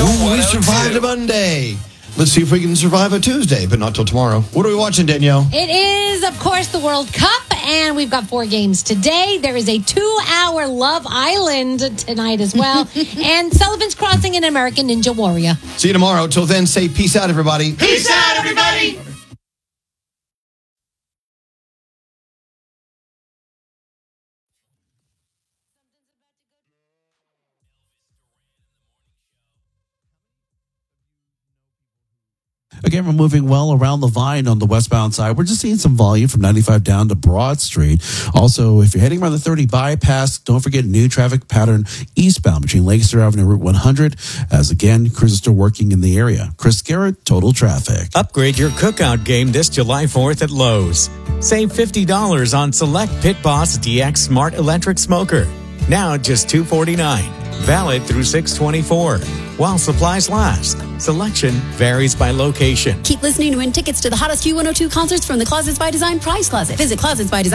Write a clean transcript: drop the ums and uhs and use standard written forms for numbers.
Radio 102. We survived a Monday. Let's see if we can survive a Tuesday, but not till tomorrow. What are we watching, Danielle? It is, of course, the World Cup, and we've got 4 games today. There is a 2-hour Love Island tonight as well, and Sullivan's Crossing and American Ninja Warrior. See you tomorrow. Till then, say peace out, everybody. Peace out, everybody. Again, we're moving well around the Vine on the westbound side. We're just seeing some volume from 95 down to Broad Street. Also, if you're heading around the 30 bypass, don't forget new traffic pattern eastbound between Lancaster Avenue and Route 100. As again, crews are still working in the area. Chris Garrett, Total Traffic. Upgrade your cookout game this July 4th at Lowe's. Save $50 on select Pit Boss DX Smart Electric Smoker. Now just $249. Valid through 6/24. While supplies last. Selection varies by location. Keep listening to win tickets to the hottest Q102 concerts from the Closets by Design Prize Closet. Visit Closets by Design.